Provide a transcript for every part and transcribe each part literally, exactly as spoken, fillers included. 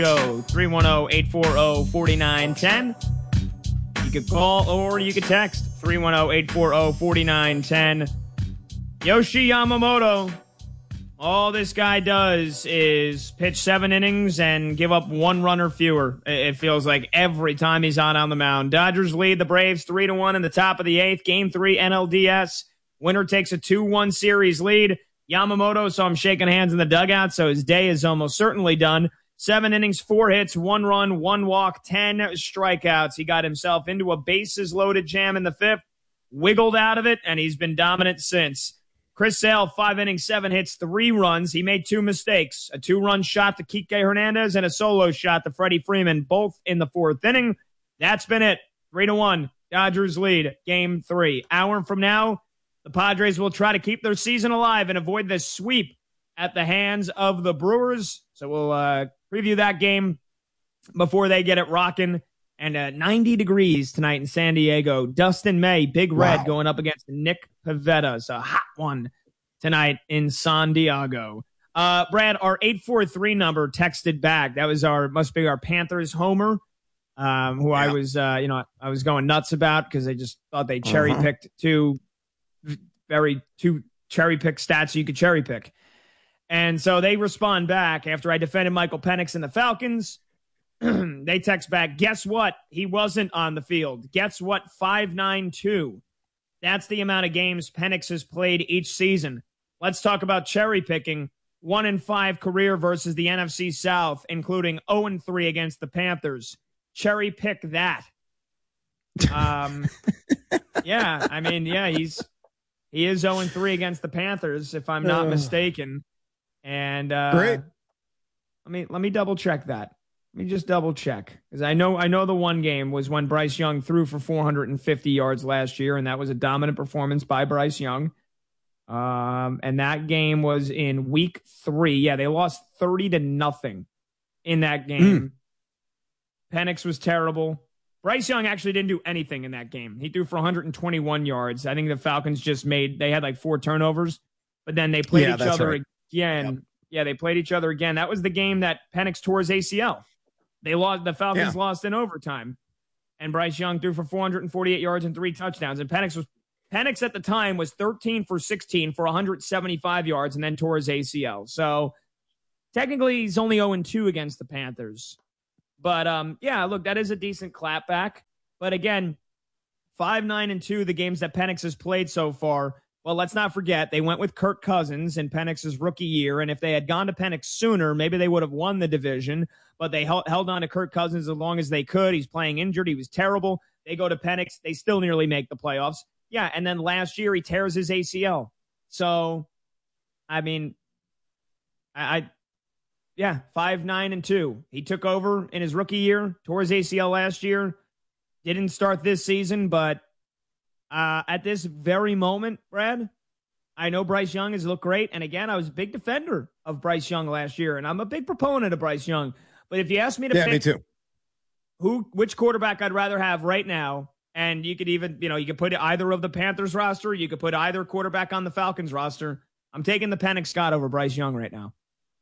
Show three one zero, eight four zero, four nine one zero. You could call or you could text three one zero, eight four zero, four nine one zero. Yoshi Yamamoto. All this guy does is pitch seven innings and give up one run or fewer. It feels like every time he's on on the mound. Dodgers lead the Braves three to one in the top of the eighth. Game three N L D S. Winner takes a two one series lead. Yamamoto saw him shaking hands in the dugout, so his day is almost certainly done. Seven innings, four hits, one run, one walk, ten strikeouts. He got himself into a bases-loaded jam in the fifth, wiggled out of it, and he's been dominant since. Chris Sale, five innings, seven hits, three runs. He made two mistakes, a two-run shot to Kike Hernandez and a solo shot to Freddie Freeman, both in the fourth inning. That's been it. Three to one. Dodgers lead game three. Hour from now, the Padres will try to keep their season alive and avoid the sweep at the hands of the Brewers. So we'll uh, preview that game before they get it rocking. And uh, ninety degrees tonight in San Diego. Dustin May, Big Red, wow, going up against Nick Pivetta. It's a hot one tonight in San Diego. Uh, Brad, our eight four three number texted back. That was our, must be our Panthers homer, um, who yeah. I was, uh, you know, I was going nuts about because I just thought they cherry picked uh-huh. two very, two cherry pick stats you could cherry pick. And so they respond back after I defended Michael Penix and the Falcons. They text back, guess what? He wasn't on the field. Guess what? five nine two. That's the amount of games Penix has played each season. Let's talk about cherry picking. One in five career versus the N F C South, including oh and three against the Panthers. Cherry pick that. Um, yeah, I mean, yeah, he's he is oh and three against the Panthers, if I'm not uh, mistaken. And uh, great. Let me let me double check that. Let me just double check, because I know I know the one game was when Bryce Young threw for four hundred fifty yards last year, and that was a dominant performance by Bryce Young. Um, and that game was in week three. Yeah, they lost thirty to nothing in that game. Mm. Penix was terrible. Bryce Young actually didn't do anything in that game. He threw for one hundred twenty-one yards. I think the Falcons just made, they had like four turnovers, but then they played yeah, each other right. again. Yep. Yeah, they played each other again. That was the game that Penix tore his A C L. They lost. The Falcons yeah. lost in overtime, and Bryce Young threw for four hundred forty-eight yards and three touchdowns. And Penix was Penix at the time was thirteen for sixteen for one hundred seventy-five yards, and then tore his A C L. So technically, he's only oh and two against the Panthers. But um, yeah, look, that is a decent clapback. But again, five nine and two, the games that Penix has played so far. Well, let's not forget, they went with Kirk Cousins in Penix's rookie year, and if they had gone to Penix sooner, maybe they would have won the division, but they held, held on to Kirk Cousins as long as they could. He's playing injured. He was terrible. They go to Penix. They still nearly make the playoffs. Yeah, and then last year he tears his A C L. So, I mean, I, I yeah, five nine and two. He took over in his rookie year, tore his A C L last year, didn't start this season, but Uh, at this very moment, Brad, I know Bryce Young has looked great. And again, I was a big defender of Bryce Young last year, and I'm a big proponent of Bryce Young. But if you ask me to yeah, pick me too. who, which quarterback I'd rather have right now, and you could even, you know, you could put either of the Panthers roster, you could put either quarterback on the Falcons roster. I'm taking the Penix Scott over Bryce Young right now.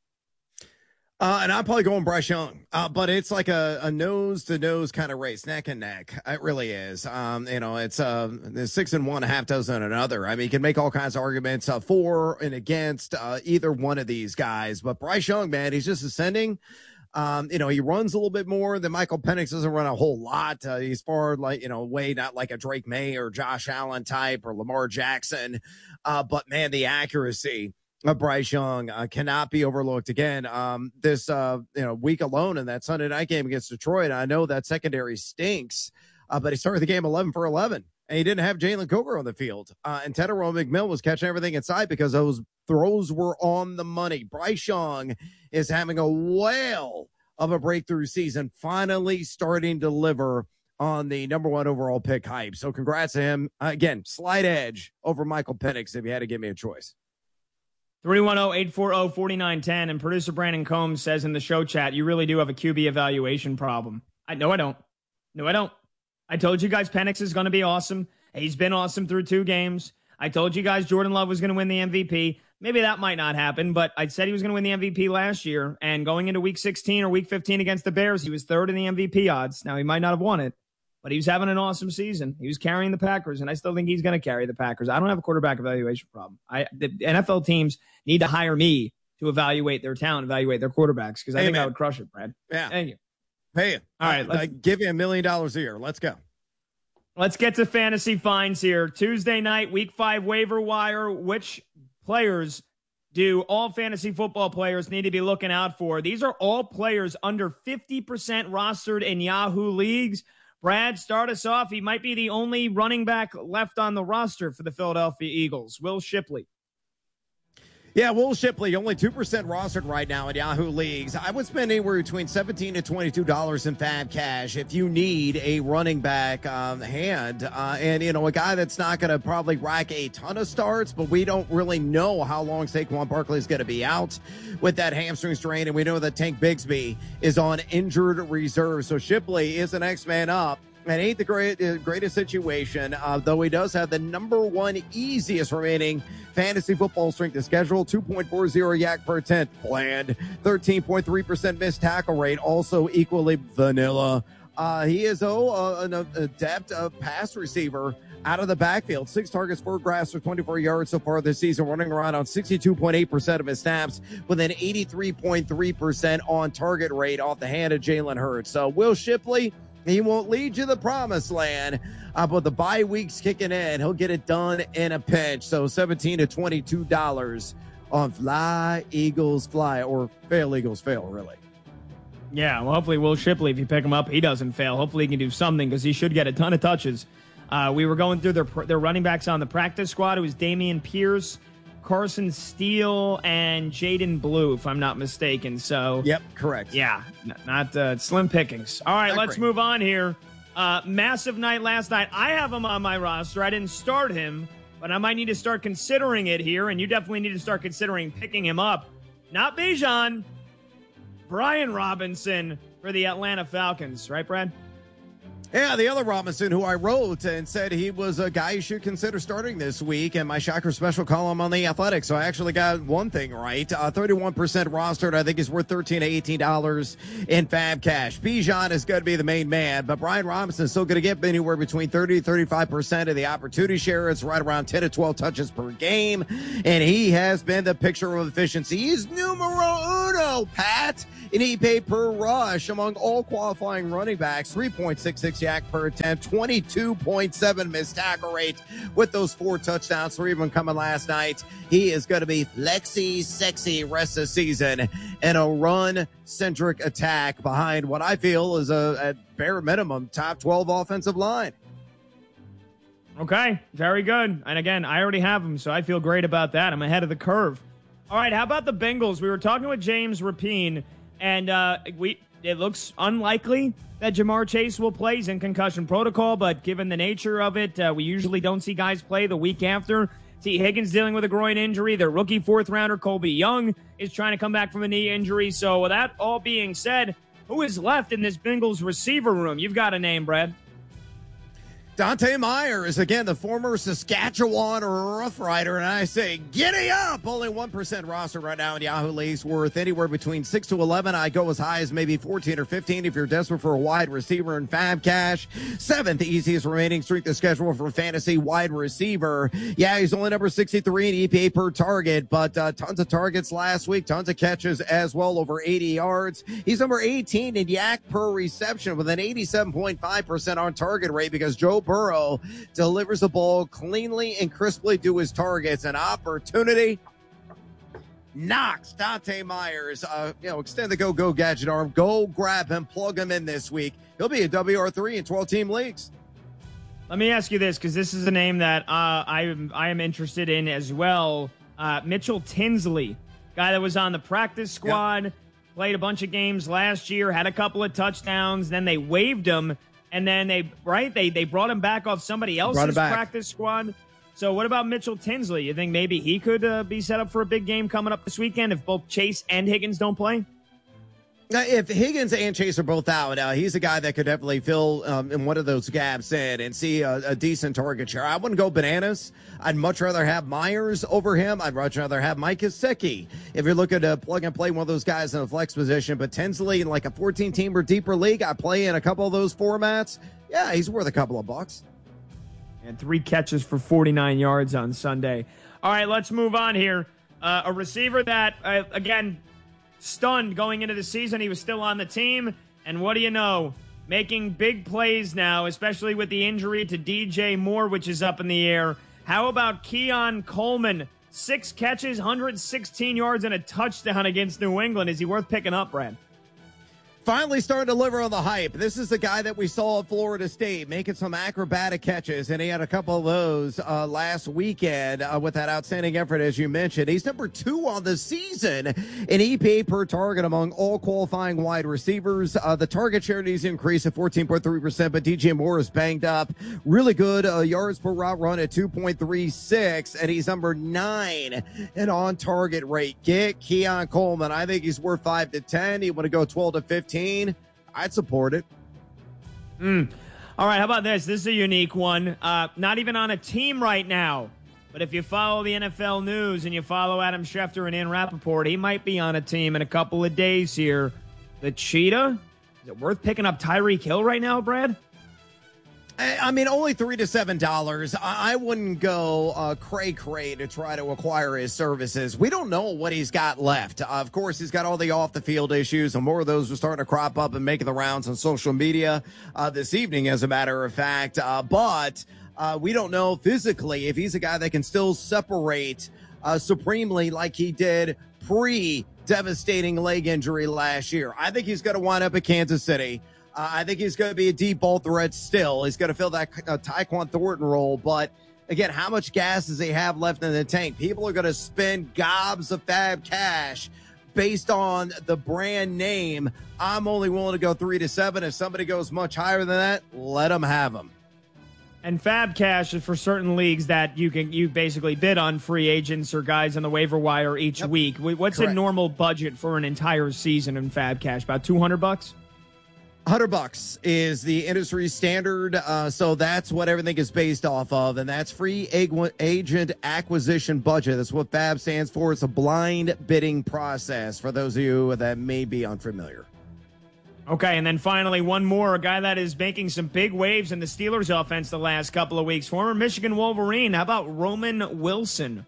Uh, and I'm probably going Bryce Young, uh, but it's like a, a nose to nose kind of race, neck and neck. It really is. Um, you know, it's uh, six and one, a half dozen another. I mean, you can make all kinds of arguments uh, for and against uh, either one of these guys. But Bryce Young, man, he's just ascending. Um, you know, he runs a little bit more than Michael Penix. Doesn't run a whole lot. Uh, he's far like, you know, way not like a Drake May or Josh Allen type or Lamar Jackson. Uh, but man, the accuracy of Bryce Young uh, cannot be overlooked again. Um, this, uh, you know, week alone in that Sunday night game against Detroit, I know that secondary stinks, uh, but he started the game eleven for eleven, and he didn't have Jalen Coker on the field. Uh, and Tedero McMillan was catching everything inside because those throws were on the money. Bryce Young is having a whale of a breakthrough season, finally starting to deliver on the number one overall pick hype. So congrats to him. Uh, again, slight edge over Michael Penix if you had to give me a choice. three one zero, eight four zero, four nine one zero. And producer Brandon Combs says in the show chat, you really do have a Q B evaluation problem. I No, I don't. No, I don't. I told you guys Penix is going to be awesome. He's been awesome through two games. I told you guys Jordan Love was going to win the M V P. Maybe that might not happen, but I said he was going to win the M V P last year. And going into week sixteen or week fifteen against the Bears, he was third in the M V P odds. Now, he might not have won it, but he was having an awesome season. He was carrying the Packers, and I still think he's going to carry the Packers. I don't have a quarterback evaluation problem. I The N F L teams need to hire me to evaluate their talent, evaluate their quarterbacks, because I think I would crush it, Brad. Yeah. Thank you. Pay it. All right. I, I give you a million dollars a year. Let's go. Let's get to fantasy finds here. Tuesday night, week five waiver wire. Which players do all fantasy football players need to be looking out for? These are all players under fifty percent rostered in Yahoo leagues. Brad, start us off. He might be the only running back left on the roster for the Philadelphia Eagles. Will Shipley. Yeah, Will Shipley, only two percent rostered right now in Yahoo leagues. I would spend anywhere between seventeen to twenty-two dollars in Fab Cash if you need a running back um, hand. Uh, and, you know, a guy that's not going to probably rack a ton of starts, but we don't really know how long Saquon Barkley is going to be out with that hamstring strain. And we know that Tank Bigsby is on injured reserve. So Shipley is the next man up. And ain't the great, uh, greatest situation, uh, though he does have the number one easiest remaining fantasy football strength of schedule, two point four oh yak per attempt planned, thirteen point three percent missed tackle rate, also equally vanilla. Uh, he is, oh, uh, an adept uh, pass receiver out of the backfield. Six targets, four grabs for twenty-four yards so far this season, running around on sixty-two point eight percent of his snaps with an eighty-three point three percent on target rate off the hand of Jalen Hurts. So Will Shipley, he won't lead you to the promised land, uh, but the bye week's kicking in. He'll get it done in a pinch. So seventeen to twenty-two dollars on Fly, Eagles, Fly, or Fail, Eagles, Fail, really. Yeah, well, hopefully Will Shipley, if you pick him up, he doesn't fail. Hopefully he can do something because he should get a ton of touches. Uh, we were going through their their running backs on the practice squad. It was Damian Pierce, Carson Steele, and Jaden Blue, if I'm not mistaken. So, yep, correct. Yeah, n- not uh, slim pickings. All right, not let's great. move on here. Uh, massive night last night. I have him on my roster. I didn't start him, but I might need to start considering it here, and you definitely need to start considering picking him up. Not Bijan, Brian Robinson for the Atlanta Falcons. Right, Brad? Yeah, the other Robinson who I wrote and said he was a guy you should consider starting this week in my Shocker Special column on The Athletic. So I actually got one thing right. Uh, thirty-one percent rostered. I think he's worth thirteen to eighteen dollars in Fab Cash. Bijan is going to be the main man, but Brian Robinson is still going to get anywhere between thirty to thirty-five percent of the opportunity share. It's right around ten to twelve touches per game, and he has been the picture of efficiency. He's numero uno, Pat, in E P A per rush among all qualifying running backs. three point six six yak per attempt, twenty-two point seven missed tackle rate with those four touchdowns, three of them coming last night. He is going to be flexy, sexy rest of the season and a run-centric attack behind what I feel is a, at bare minimum, top twelve offensive line. Okay, very good. And again, I already have him, so I feel great about that. I'm ahead of the curve. All right, how about the Bengals? We were talking with James Rapine, and uh, we it looks unlikely that Jamar Chase will play. He's in concussion protocol, but given the nature of it, uh, we usually don't see guys play the week after. T. Higgins dealing with a groin injury. Their rookie fourth-rounder, Colby Young, is trying to come back from a knee injury. So with that all being said, who is left in this Bengals receiver room? You've got a name, Brad. Dante Myers, again, the former Saskatchewan Rough Rider, and I say, giddy up! Only one percent roster right now in Yahoo Leagues, worth anywhere between six to eleven. I go as high as maybe fourteen or fifteen if you're desperate for a wide receiver in Fab Cash. Seventh easiest remaining strength of schedule for fantasy wide receiver. Yeah, he's only number sixty-three in E P A per target, but uh, tons of targets last week, tons of catches as well, over eighty yards. He's number eighteen in yak per reception with an eighty-seven point five percent on target rate because Joe Burrow delivers the ball cleanly and crisply to his targets. An opportunity knocks Dante Myers. Uh, you know, extend the go go gadget arm. Go grab him, plug him in this week. He'll be a W R three in twelve team leagues. Let me ask you this, because this is a name that uh, I am I am interested in as well. Uh, Mitchell Tinsley, guy that was on the practice squad, yep. Played a bunch of games last year, had a couple of touchdowns. Then they waived him. And then they, right, they they brought him back off somebody else's practice squad. So what about Mitchell Tinsley? You think maybe he could uh, be set up for a big game coming up this weekend if both Chase and Higgins don't play? If Higgins and Chase are both out, uh, he's a guy that could definitely fill um, in one of those gaps in and see a, a decent target share. I wouldn't go bananas. I'd much rather have Myers over him. I'd much rather have Mike Gesicki. If you're looking to plug and play one of those guys in a flex position, but Tinsley in like a fourteen-team or deeper league, I play in a couple of those formats. Yeah, he's worth a couple of bucks. And three catches for forty-nine yards on Sunday. All right, let's move on here. Uh, a receiver that, uh, again, stunned going into the season. He was still on the team. And what do you know? Making big plays now, especially with the injury to D J Moore, which is up in the air. How about Keon Coleman? Six catches, one hundred sixteen yards, and a touchdown against New England. Is he worth picking up, Brad? Finally starting to deliver on the hype. This is the guy that we saw at Florida State making some acrobatic catches, and he had a couple of those uh, last weekend uh, with that outstanding effort, as you mentioned. He's number two on the season in E P A per target among all qualifying wide receivers. Uh, the target share needs to increase at fourteen point three percent, but D J Moore is banged up. Really good uh, yards per route run at two point three six, and he's number nine in on-target rate. Get Keon Coleman. I think he's worth five to ten. You want to go twelve to fifteen? I'd support it. Mm. All right, how about this? This is a unique one. Uh, not even on a team right now, but if you follow the N F L news and you follow Adam Schefter and Ian Rappaport, he might be on a team in a couple of days here. The Cheetah? Is it worth picking up Tyreek Hill right now, Brad? I mean, only three to seven dollars. I wouldn't go uh, cray cray to try to acquire his services. We don't know what he's got left. Uh, of course, he's got all the off the field issues, and more of those are starting to crop up and making the rounds on social media uh, this evening, as a matter of fact. Uh, but uh, we don't know physically if he's a guy that can still separate uh, supremely like he did pre devastating leg injury last year. I think he's going to wind up at Kansas City. Uh, I think he's going to be a deep ball threat still. He's going to fill that uh, Tyquan Thornton role. But, again, how much gas does he have left in the tank? People are going to spend gobs of fab cash based on the brand name. I'm only willing to go three to seven. If somebody goes much higher than that, let them have them. And Fab Cash is for certain leagues that you can you basically bid on free agents or guys on the waiver wire each yep. week. What's Correct. A normal budget for an entire season in Fab Cash? About two hundred bucks? one hundred bucks is the industry standard, uh, so that's what everything is based off of, and that's free ag- agent acquisition budget. That's what Fab stands for. It's a blind bidding process for those of you that may be unfamiliar. Okay, and then finally, one more, a guy that is making some big waves in the Steelers offense the last couple of weeks, former Michigan Wolverine. How about Roman Wilson?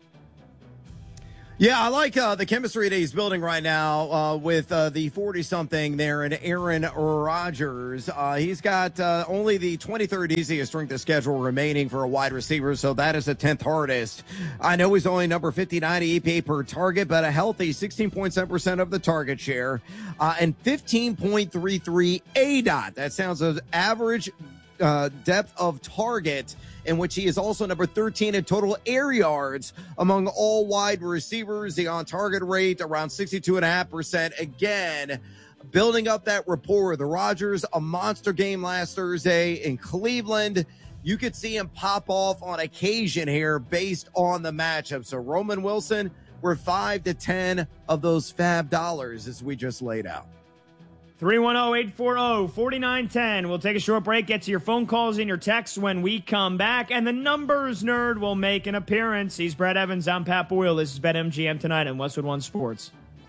Yeah, I like uh, the chemistry that he's building right now uh, with uh, the forty-something there and Aaron Rodgers. Uh, he's got uh, only the twenty-third easiest strength of schedule remaining for a wide receiver, so that is the tenth hardest. I know he's only number fifty-nine E P A per target, but a healthy sixteen point seven percent of the target share uh, and fifteen point three three A D O T. That sounds as average uh, depth of target, in which he is also number thirteen in total air yards among all wide receivers. The on-target rate around sixty-two point five percent. Again, building up that rapport. The Rodgers, a monster game last Thursday in Cleveland. You could see him pop off on occasion here based on the matchup. So Roman Wilson, we're five to ten of those fab dollars as we just laid out. three one zero, eight four zero, four nine one zero. We'll take a short break, get to your phone calls and your texts when we come back, and the numbers nerd will make an appearance. He's Brad Evans. I'm Pat Boyle. This is BetMGM tonight on Westwood One Sports.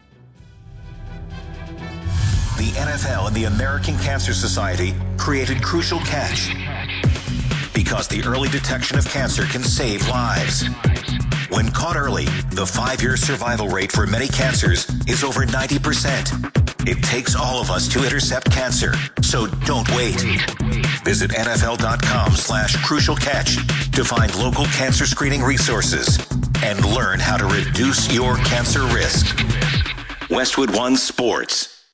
The N F L and the American Cancer Society created Crucial Catch because the early detection of cancer can save lives. When caught early, the five-year survival rate for many cancers is over ninety percent. It takes all of us to intercept cancer, so don't wait. Visit nfl.com slash crucial catch to find local cancer screening resources and learn how to reduce your cancer risk. Westwood One Sports.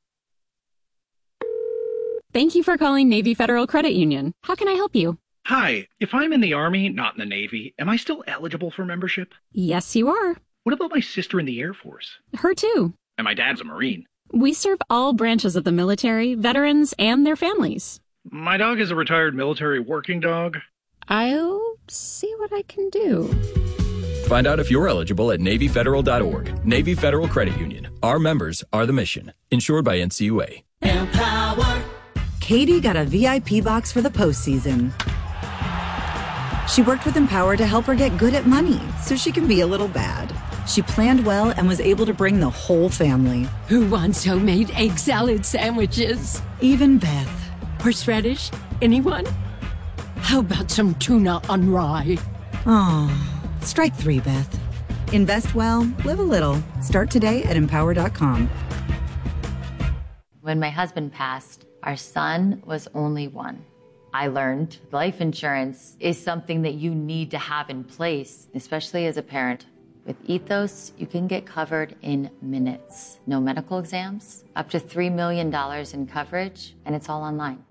Thank you for calling Navy Federal Credit Union. How can I help you? Hi, if I'm in the Army, not in the Navy, am I still eligible for membership? Yes, you are. What about my sister in the Air Force? Her too. And my dad's a Marine. We serve all branches of the military, veterans, and their families. My dog is a retired military working dog. I'll see what I can do. Find out if you're eligible at Navy Federal dot org. Navy Federal Credit Union. Our members are the mission. Insured by N C U A. Empower. Katie got a V I P box for the postseason. She worked with Empower to help her get good at money so she can be a little bad. She planned well and was able to bring the whole family. Who wants homemade egg salad sandwiches? Even Beth. Horseradish? Anyone? How about some tuna on rye? Oh, strike three, Beth. Invest well, live a little. Start today at empower dot com. When my husband passed, our son was only one. I learned life insurance is something that you need to have in place, especially as a parent. With Ethos, you can get covered in minutes. No medical exams, up to three million dollars in coverage, and it's all online.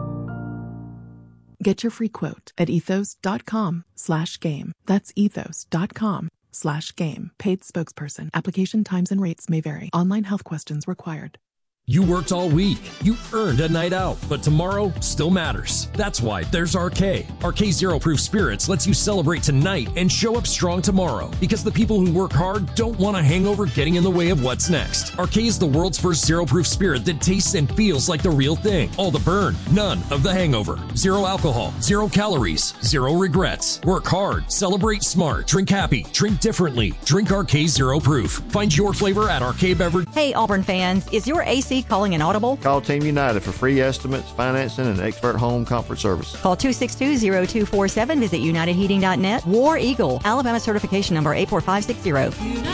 Get your free quote at ethos dot com slash game. That's ethos dot com slash game. Paid spokesperson. Application times and rates may vary. Online health questions required. You worked all week. You earned a night out, but tomorrow still matters. That's why there's R K. R K Zero Proof Spirits lets you celebrate tonight and show up strong tomorrow, because the people who work hard don't want a hangover getting in the way of what's next. R K is the world's first zero proof spirit that tastes and feels like the real thing. All the burn, none of the hangover. Zero alcohol, zero calories, zero regrets. Work hard, celebrate smart, drink happy, drink differently. Drink R K Zero Proof. Find your flavor at R K Beverage. Hey Auburn fans, is your A C calling an audible? Call Team United for free estimates, financing, and expert home comfort service. Call two six two, zero two four seven. Visit united heating dot net. War Eagle, Alabama certification number eight four five six zero.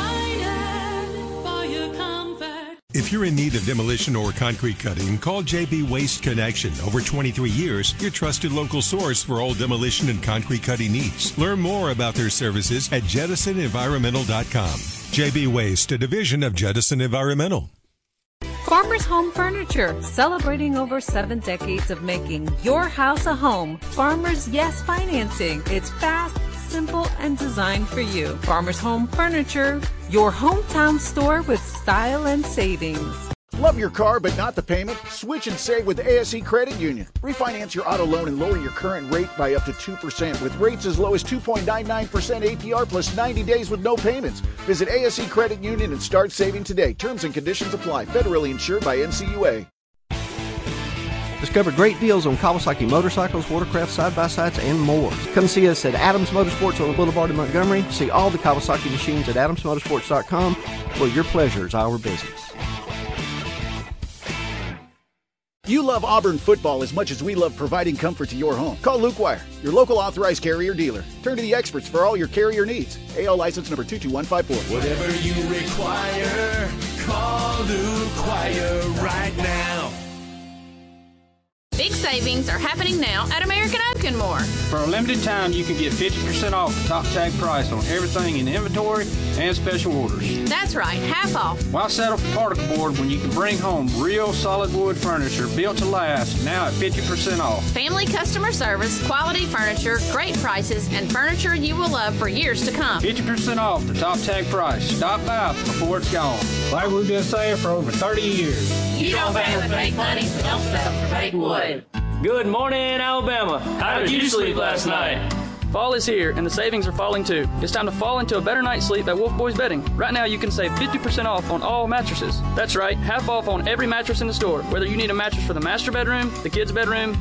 If you're in need of demolition or concrete cutting, call J B Waste Connection. Over twenty-three years, your trusted local source for all demolition and concrete cutting needs. Learn more about their services at jettison environmental dot com. J B Waste, a division of Jettison Environmental. Farmers Home Furniture, celebrating over seven decades of making your house a home. Farmers Yes Financing. It's fast, simple, and designed for you. Farmers Home Furniture, your hometown store with style and savings. Love your car but not the payment? Switch and save with A S E Credit Union. Refinance your auto loan and lower your current rate by up to two percent with rates as low as two point nine nine percent A P R plus ninety days with no payments. Visit A S E Credit Union and start saving today. Terms and conditions apply. Federally insured by N C U A. Discover great deals on Kawasaki motorcycles, watercraft, side-by-sides, and more. Come see us at Adams Motorsports on the Boulevard in Montgomery. See all the Kawasaki machines at adams motorsports dot com, where your pleasure is our business. You love Auburn football as much as we love providing comfort to your home. Call Luke Wire, your local authorized carrier dealer. Turn to the experts for all your carrier needs. A L license number two two one five four. Whatever you require, call Luke Wire right now. Big savings are happening now at American Oak and More. For a limited time, you can get fifty percent off the top tag price on everything in inventory and special orders. That's right, half off. Why settle for particle board when you can bring home real solid wood furniture built to last, now at fifty percent off? Family customer service, quality furniture, great prices, and furniture you will love for years to come. fifty percent off the top tag price. Stop by before it's gone. Like we've been saying for over thirty years. You don't pay with fake money, so don't settle for fake wood. Good morning, Alabama. How did you sleep last night? Fall is here, and the savings are falling too. It's time to fall into a better night's sleep at Wolf Boys Bedding. Right now, you can save fifty percent off on all mattresses. That's right, half off on every mattress in the store. Whether you need a mattress for the master bedroom, the kids' bedroom,